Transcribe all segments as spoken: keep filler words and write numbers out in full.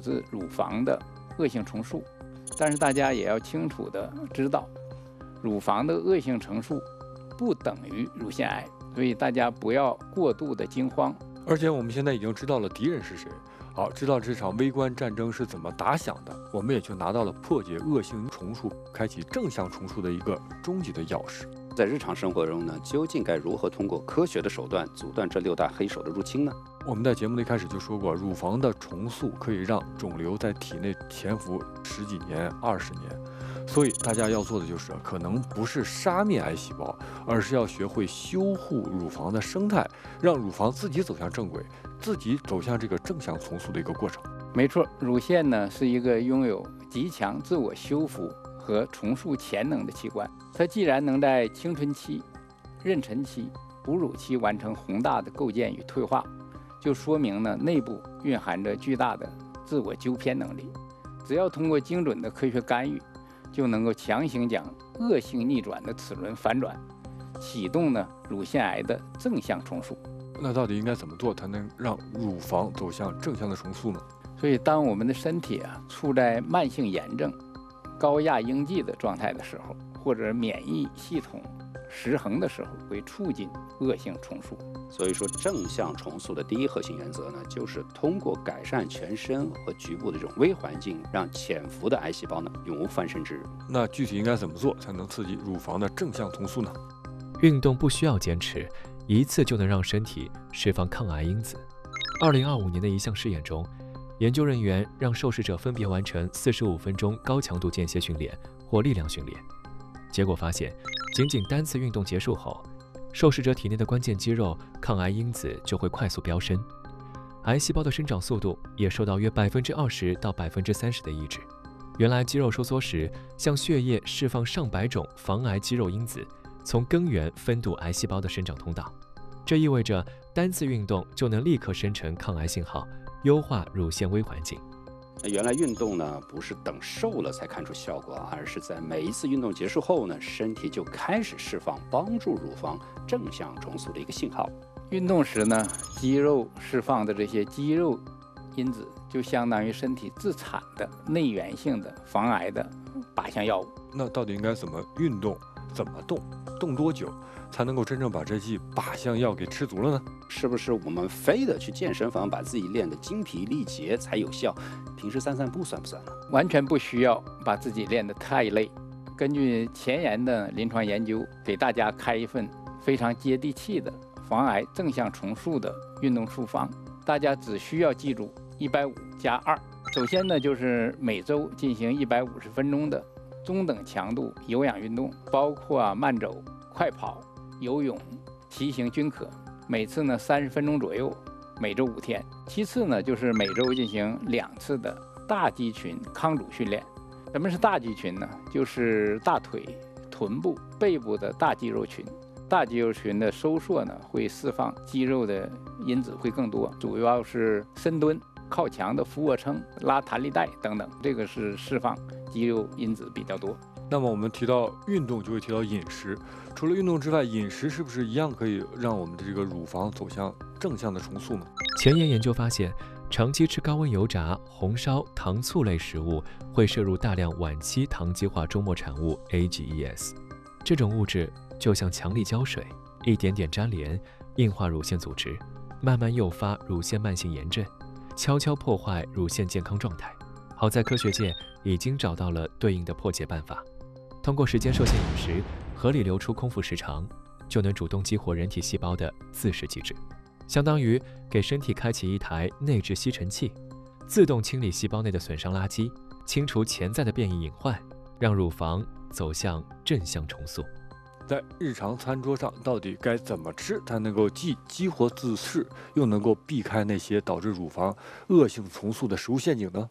致乳房的恶性重塑。但是大家也要清楚的知道，乳房的恶性重塑不等于乳腺癌，所以大家不要过度的惊慌。 而且我们现在已经知道了敌人是谁，好，知道这场微观战争是怎么打响的，我们也就拿到了破解恶性重塑、开启正向重塑的一个终极的钥匙。 在日常生活中呢，究竟该如何通过科学的手段阻断这六大黑手的入侵呢？ 我们在节目的一开始就说过，乳房的重塑可以让肿瘤在体内潜伏十几年、二十年，所以大家要做的就是，可能不是杀灭癌细胞，而是要学会修护乳房的生态，让乳房自己走向正轨，自己走向这个正向重塑的一个过程。 没错，乳腺呢是一个拥有极强自我修复和重塑潜能的器官。它既然能在青春期、妊娠期、哺乳期完成宏大的构建与退化，就说明呢内部蕴含着巨大的自我纠偏能力。只要通过精准的科学干预，就能够强行将恶性逆转的齿轮反转，启动呢乳腺癌的正向重塑。 那到底应该怎么做才能让乳房走向正向的重塑呢？ 所以，当我们的身体啊处在慢性炎症、高压应激的状态的时候，或者免疫系统失衡的时候，会促进恶性重塑。 所以说，正向重塑的第一核心原则呢，就是通过改善全身和局部的这种微环境，让潜伏的癌细胞呢永无翻身之日。 那具体应该怎么做才能刺激乳房的正向重塑呢？ 运动不需要坚持，一次就能让身体释放抗癌因子。二零二五年的一项试验中，研究人员让受试者分别完成四十五分钟高强度间歇训练或力量训练，结果发现，仅仅单次运动结束后，受试者体内的关键肌肉抗癌因子就会快速飙升，癌细胞的生长速度也受到约百分之二十到百分之三十的抑制。原来肌肉收缩时，向血液释放上百种防癌肌肉因子，从根源分堵癌细胞的生长通道。这意味着单次运动就能立刻生成抗癌信号，优化乳腺微环境。 原来运动呢，不是等瘦了才看出效果，而是在每一次运动结束后呢，身体就开始释放帮助乳房正向重塑的一个信号。 运动时呢，肌肉释放的这些肌肉因子，就相当于身体自产的内源性的防癌的靶向药物。 那到底应该怎么运动，怎么动，动多久才能够真正把这剂靶向药给吃足了呢？ 是不是我们非得去健身房把自己练得精疲力竭才有效？平时散散步算不算呢？ 完全不需要把自己练得太累。根据前沿的临床研究，给大家开一份非常接地气的防癌正向重塑的运动处方。大家只需要记住一百五加二。首先呢，就是每周进行一百五十分钟的中等强度有氧运动，包括慢走、快跑、游泳、骑行均可，每次呢三十分钟左右，每周五天。其次呢，就是每周进行两次的大肌群康阻训练。什么是大肌群呢？就是大腿、臀部、背部的大肌肉群。大肌肉群的收缩呢，会释放肌肉的因子会更多，主要是深蹲、靠墙的俯卧撑、拉弹力带等等，这个是释放肌肉因子比较多。 那么我们提到运动，就会提到饮食。除了运动之外，饮食是不是一样可以让我们的这个乳房走向正向的重塑呢？ 前沿研究发现，长期吃高温油炸、红烧、糖醋类食物会摄入大量晚期糖基化终末产物 A G E S， 这种物质就像强力胶水，一点点粘连，硬化乳腺组织，慢慢诱发乳腺慢性炎症，悄悄破坏乳腺健康状态。好在科学界已经找到了对应的破解办法，通过时间受限饮食，合理留出空腹时长，就能主动激活人体细胞的自噬机制，相当于给身体开启一台内置吸尘器，自动清理细胞内的损伤垃圾，清除潜在的变异隐患，让乳房走向正向重塑。 在日常餐桌上，到底该怎么吃才能够既激活自噬，又能够避开那些导致乳房恶性重塑的食物陷阱呢？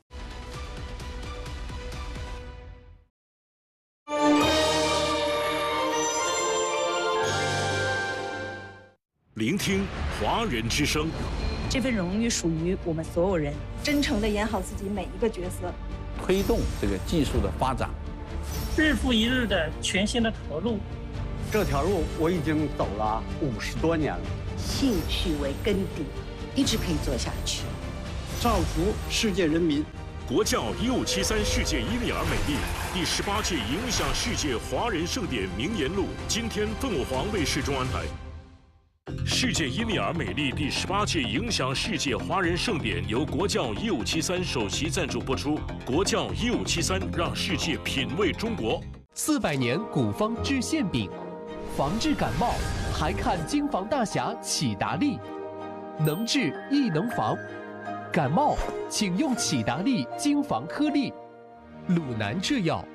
聆听华人之声， 这份荣誉属于我们所有人。 真诚地演好自己每一个角色， 推动这个技术的发展， 日复一日的全新的投入。 这条路我已经走了五十多年了， 兴趣为根底，一直可以做下去， 造福世界人民。 国教一五七三世界伊丽尔美丽第十八届影响世界华人盛典名言录，今天凤凰卫视中安台。世界伊丽尔美丽第十八届影响世界华人盛典由国教一五七三首席赞助播出。国教一五七三让世界品味中国。 四百年古方治馅饼，防治感冒还看京防大侠启达利，能治亦能防。感冒请用启达利京防颗粒，鲁南制药。